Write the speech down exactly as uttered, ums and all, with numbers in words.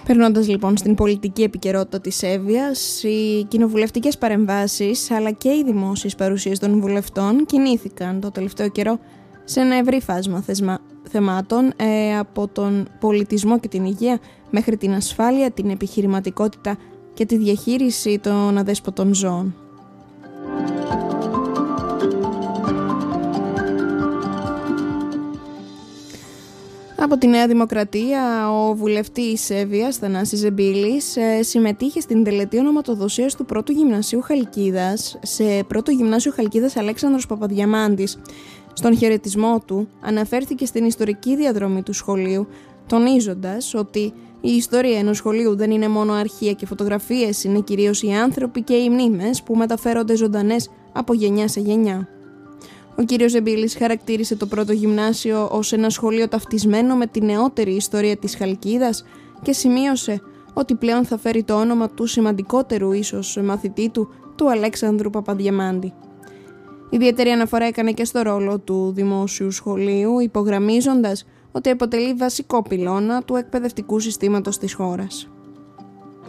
Περνώντας λοιπόν στην πολιτική επικαιρότητα της Εύβοιας, οι κοινοβουλευτικές παρεμβάσεις αλλά και οι δημόσιες παρουσίες των βουλευτών κινήθηκαν το τελευταίο καιρό σε ένα ευρύ φάσμα θεσμα... θεμάτων ε, από τον πολιτισμό και την υγεία μέχρι την ασφάλεια, την επιχειρηματικότητα και τη διαχείριση των αδέσποτων ζώων. Από τη Νέα Δημοκρατία, ο βουλευτής Εύβοιας, Θανάσης Ζεμπίλης, συμμετείχε στην τελετή ονοματοδοσίας του πρώτου γυμνασίου Χαλκίδας, σε πρώτο γυμνάσιο Χαλκίδας Αλέξανδρος Παπαδιαμάντης. Στον χαιρετισμό του αναφέρθηκε στην ιστορική διαδρομή του σχολείου, τονίζοντας ότι η ιστορία ενός σχολείου δεν είναι μόνο αρχεία και φωτογραφίες, είναι κυρίως οι άνθρωποι και οι μνήμες που μεταφέρονται ζωντανές από γενιά σε γενιά. Ο κύριος Ζεμπίλης χαρακτήρισε το πρώτο γυμνάσιο ως ένα σχολείο ταυτισμένο με τη νεότερη ιστορία της Χαλκίδας και σημείωσε ότι πλέον θα φέρει το όνομα του σημαντικότερου ίσως μαθητή του, του Αλέξανδρου Παπαδιαμάντη. Ιδιαίτερη αναφορά έκανε και στο ρόλο του δημόσιου σχολείου, υπογραμμίζοντας ότι αποτελεί βασικό πυλώνα του εκπαιδευτικού συστήματος της χώρας.